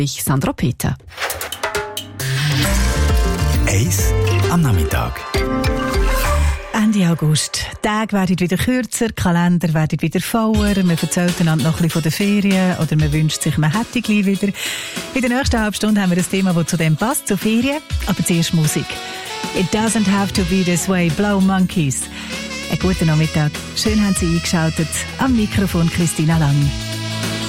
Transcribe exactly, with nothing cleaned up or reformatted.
Ich, Sandra Peter. Eis am Nachmittag. Ende August. Die Tage werden wieder kürzer, die Kalender werden wieder voller, man erzählt einander noch ein bisschen von den Ferien oder man wünscht sich, man hätte gleich wieder. In der nächsten halben Stunde haben wir ein Thema, das zu dem passt, zu Ferien, aber zuerst Musik. It doesn't have to be this way, Blow Monkeys. Einen guten Nachmittag. Schön haben Sie eingeschaltet. Am Mikrofon Christina Lang.